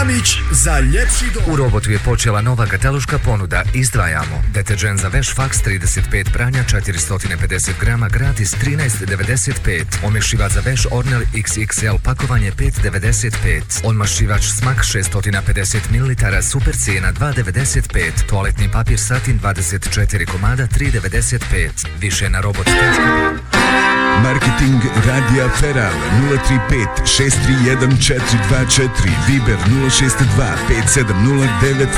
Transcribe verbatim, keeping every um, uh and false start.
Mamić za ljepši dom. U Robotu je počela nova kataloška ponuda. Izdvajamo deterđent za veš faks trideset pet pranja četiristo pedeset grama gratis trinaest devedeset pet. Omešivač za veš Ornel iks iks el pakovanje pet devedeset pet. Onmašivač Smak šesto pedeset mililitara super cijena dva devedeset pet. Toaletni papir Satin dvadeset četiri komada tri devedeset pet. Više na robot. Marketing Radija Feral nula tri pet šest tri jedan četiri dva četiri, Viber nula šest dva pet sedam nula devet